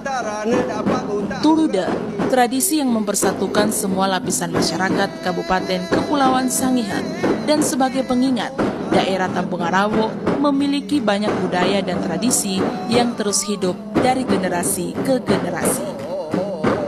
Tulude, tradisi yang mempersatukan semua lapisan masyarakat Kabupaten Kepulauan Sangihe, dan sebagai pengingat, daerah Tampungaраwo memiliki banyak budaya dan tradisi yang terus hidup dari generasi ke generasi.